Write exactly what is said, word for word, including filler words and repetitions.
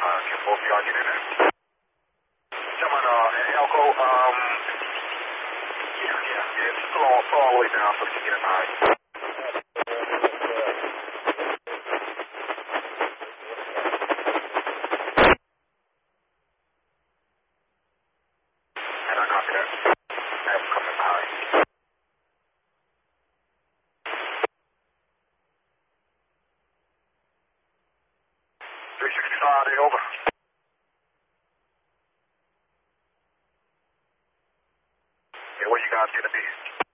Uh, can both of y'all get in there? Come on, uh, Elko, um, yeah, yeah, yeah, just pull all, pull all the way down so we can get in high. And I copy that. Have him come in high. three sixty-five, they over. Yeah, where you guys gonna be?